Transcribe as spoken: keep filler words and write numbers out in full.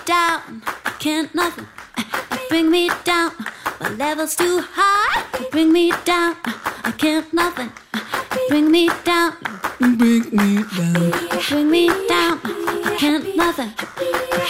down, I can't nothing. You bring me down, my level's too high. You bring me down, I can't nothing. You bring me down, you bring me down, you bring me down, I can't nothing. You